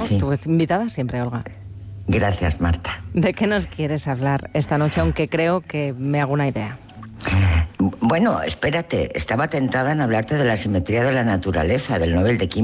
Sí. Tu invitada siempre, Olga. Gracias, Marta. ¿De qué nos quieres hablar esta noche? Aunque creo que me hago una idea. Bueno, espérate. Estaba tentada en hablarte de la simetría de la naturaleza, del Nobel de Química.